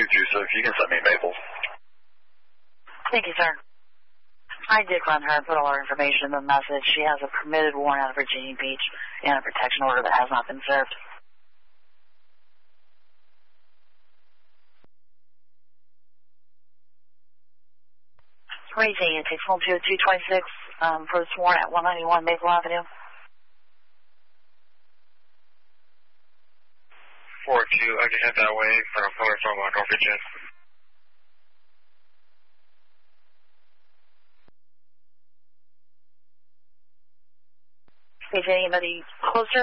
2, so if you can send me Maples. Thank you, sir. I did run her and put all her information in the message. She has a permitted warrant out of Virginia Beach and a protection order that has not been served. Raising it takes home to 226 for this warrant at 191 Maple Avenue. 4-2, I can head that way from Norfolk, Virginia. Is anybody closer?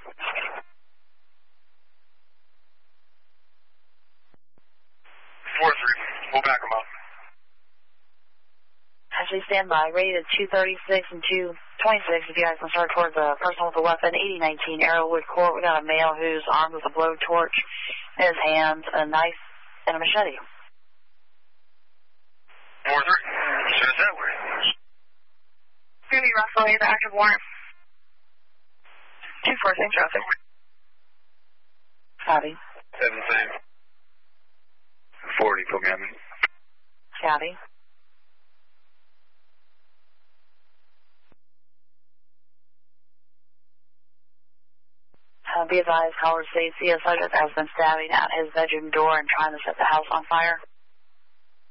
4-3, we'll back them up. Actually, stand by. Rated 236 and 226. If you guys can start towards the person with the weapon, 8019 Arrowwood Court. We got a male who's armed with a blowtorch in his hands, a knife, and a machete. 4-3, says that way. Ruby Russell, here's the active warrant. 2-4, same traffic. Copy. 7-same. 40, put me on me. Copy. Be advised, Howard States, a subject has been stabbing at his bedroom door and trying to set the house on fire.